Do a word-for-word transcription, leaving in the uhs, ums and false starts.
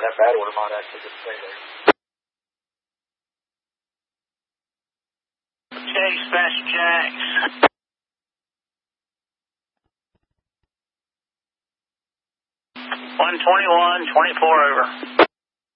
that bad order might actually just stay there. Chase, Bash Jacks. one twenty-one, twenty-four over.